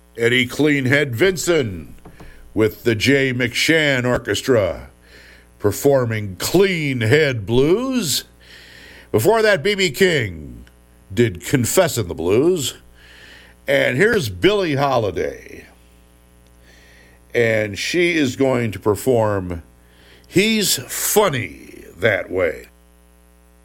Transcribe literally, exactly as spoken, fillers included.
Eddie Cleanhead Vinson with the Jay McShann Orchestra performing Clean Head Blues. Before that, B B King did Confessin' the Blues. And here's Billie Holiday. And she is going to perform He's Funny That Way.